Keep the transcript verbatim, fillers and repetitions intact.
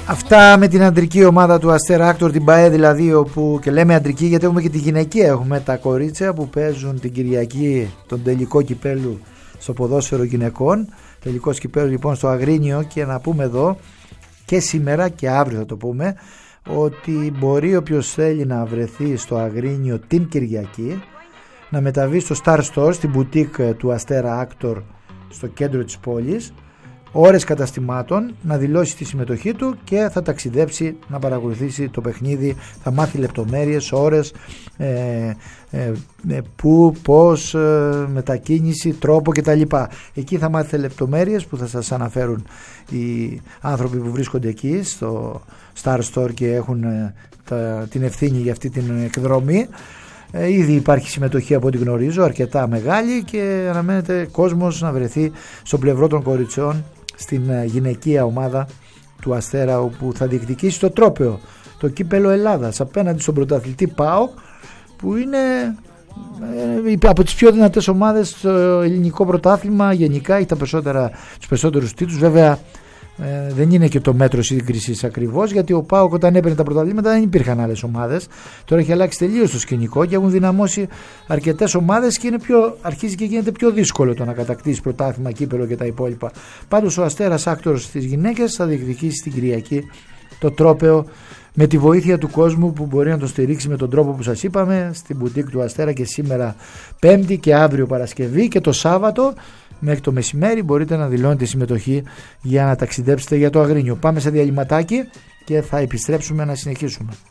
Αυτά με την αντρική ομάδα του Αστέρα Άκτορ, την ΠΑΕ δηλαδή, όπου και λέμε αντρική γιατί έχουμε και τη γυναικεία. Έχουμε τα κορίτσια που παίζουν την Κυριακή τον τελικό κυπέλου στο ποδόσφαιρο γυναικών. Τελικός κυπέλου λοιπόν στο Αγρίνιο, και να πούμε εδώ και σήμερα και αύριο θα το πούμε ότι μπορεί όποιος θέλει να βρεθεί στο Αγρίνιο την Κυριακή να μεταβεί στο Star Store, στην boutique του Αστέρα Άκτορ στο κέντρο της πόλης, ώρες καταστημάτων, να δηλώσει τη συμμετοχή του και θα ταξιδέψει να παρακολουθήσει το παιχνίδι. Θα μάθει λεπτομέρειες, ώρες, ε, ε, ε, πού, πώς, ε, μετακίνηση, τρόπο κτλ. Εκεί θα μάθετε λεπτομέρειες που θα σας αναφέρουν οι άνθρωποι που βρίσκονται εκεί στο Star Store και έχουν ε, τα, την ευθύνη για αυτή την εκδρομή. Ε, ήδη υπάρχει συμμετοχή από ό,τι γνωρίζω, αρκετά μεγάλη, και αναμένεται κόσμος να βρεθεί στο πλευρό των κοριτσιών στην γυναικεία ομάδα του Αστέρα, όπου θα διεκδικήσει το τρόπαιο, το κύπελο Ελλάδας, απέναντι στον πρωταθλητή ΠΑΟΚ, που είναι ε, από τις πιο δυνατές ομάδες στο ελληνικό πρωτάθλημα. Γενικά έχει τα περισσότερα, τους περισσότερους τίτλους. Βέβαια ε, δεν είναι και το μέτρο σύγκρισης ακριβώς, γιατί ο ΠΑΟΚ όταν έπαιρνε τα πρωταθλήματα δεν υπήρχαν άλλες ομάδες. Τώρα έχει αλλάξει τελείως το σκηνικό και έχουν δυναμώσει αρκετές ομάδες και είναι πιο, αρχίζει και γίνεται πιο δύσκολο το να κατακτήσει πρωτάθλημα, κύπελο και τα υπόλοιπα. Πάντως ο Αστέρας Άκτορ στις γυναίκες θα διεκδικήσει την Κυριακή το τρόπαιο με τη βοήθεια του κόσμου που μπορεί να το στηρίξει με τον τρόπο που σας είπαμε στην μπουτίκ του Αστέρα, και σήμερα Πέμπτη και αύριο Παρασκευή, και το Σάββατο μέχρι το μεσημέρι μπορείτε να δηλώνετε συμμετοχή για να ταξιδέψετε για το Αγρίνιο. Πάμε σε διαλυματάκι και θα επιστρέψουμε να συνεχίσουμε.